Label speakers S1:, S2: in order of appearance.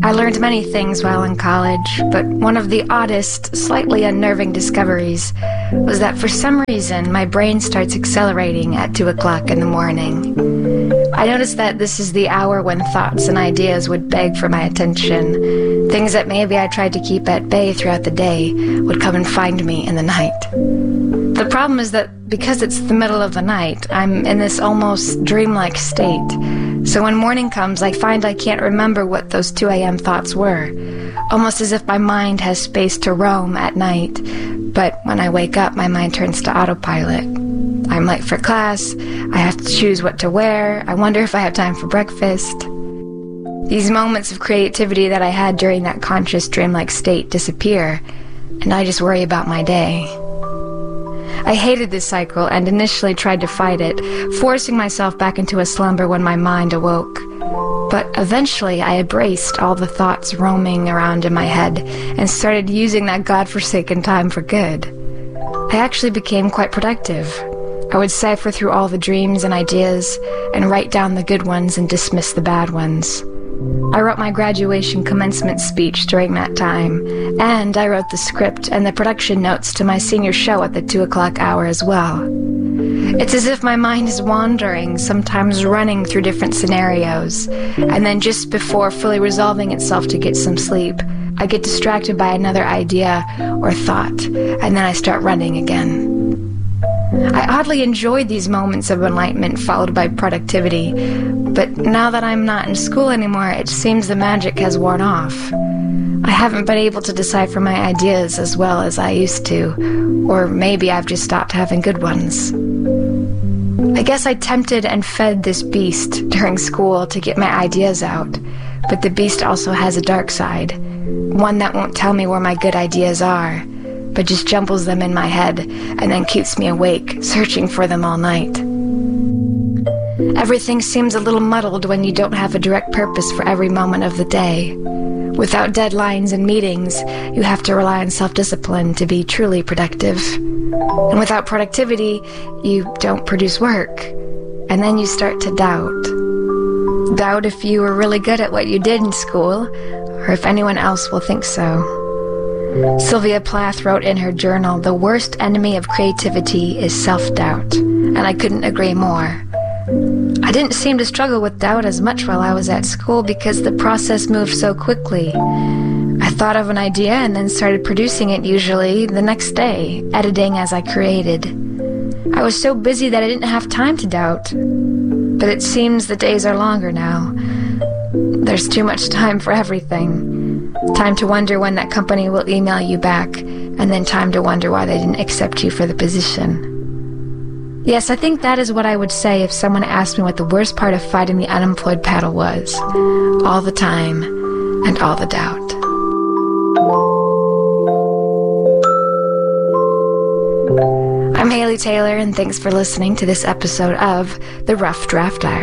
S1: I learned many things while in college, but one of the oddest, slightly unnerving discoveries was that for some reason my brain starts accelerating at 2 o'clock in the morning. I noticed that this is the hour when thoughts and ideas would beg for my attention. Things that maybe I tried to keep at bay throughout the day would come and find me in the night. The problem is that because it's the middle of the night, I'm in this almost dreamlike state. So when morning comes, I find I can't remember what those 2 a.m. thoughts were, almost as if my mind has space to roam at night. But when I wake up, my mind turns to autopilot. I'm late for class, I have to choose what to wear, I wonder if I have time for breakfast. These moments of creativity that I had during that conscious dreamlike state disappear, and I just worry about my day. I hated this cycle and initially tried to fight it, forcing myself back into a slumber when my mind awoke. But eventually I embraced all the thoughts roaming around in my head and started using that godforsaken time for good. I actually became quite productive. I would cipher through all the dreams and ideas and write down the good ones and dismiss the bad ones. I wrote my graduation commencement speech during that time, and I wrote the script and the production notes to my senior show at the 2 o'clock hour as well. It's as if my mind is wandering, sometimes running through different scenarios, and then just before fully resolving itself to get some sleep, I get distracted by another idea or thought, and then I start running again. I oddly enjoyed these moments of enlightenment followed by productivity, but now that I'm not in school anymore, it seems the magic has worn off. I haven't been able to decipher my ideas as well as I used to, or maybe I've just stopped having good ones. I guess I tempted and fed this beast during school to get my ideas out, but the beast also has a dark side, one that won't tell me where my good ideas are, but just jumbles them in my head and then keeps me awake, searching for them all night. Everything seems a little muddled when you don't have a direct purpose for every moment of the day. Without deadlines and meetings, you have to rely on self-discipline to be truly productive. And without productivity, you don't produce work. And then you start to doubt. Doubt if you were really good at what you did in school, or if anyone else will think so. Sylvia Plath wrote in her journal, "The worst enemy of creativity is self-doubt," and I couldn't agree more. I didn't seem to struggle with doubt as much while I was at school because the process moved so quickly. I thought of an idea and then started producing it usually the next day, editing as I created. I was so busy that I didn't have time to doubt. But it seems the days are longer now. There's too much time for everything. Time to wonder when that company will email you back, and then time to wonder why they didn't accept you for the position. Yes, I think that is what I would say if someone asked me what the worst part of fighting the unemployed paddle was. All the time, and all the doubt. I'm Haley Taylor, and thanks for listening to this episode of The Rough Draft Diary.